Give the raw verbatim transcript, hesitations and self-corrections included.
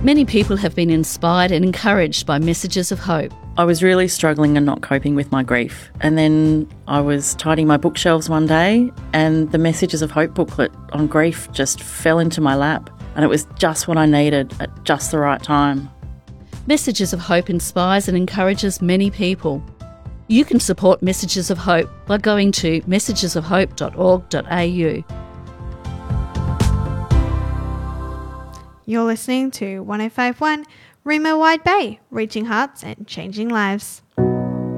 Many people have been inspired and encouraged by messages of hope. I was really struggling and not coping with my grief. And then I was tidying my bookshelves one day and the Messages of Hope booklet on grief just fell into my lap. And it was just what I needed at just the right time. Messages of Hope inspires and encourages many people. You can support Messages of Hope by going to messages of hope dot org dot a u. You're listening to one oh five point one Rima Wide Bay, reaching hearts and changing lives.